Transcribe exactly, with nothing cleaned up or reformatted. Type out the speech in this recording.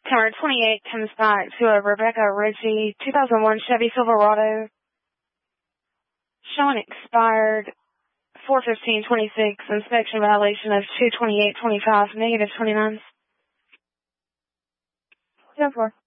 Camera twenty-eight comes back to a Rebecca Ritchie two thousand one Chevy Silverado showing expired four fifteen twenty-six, inspection violation of two twenty-eight twenty-five, negative twenty-nine. ten four.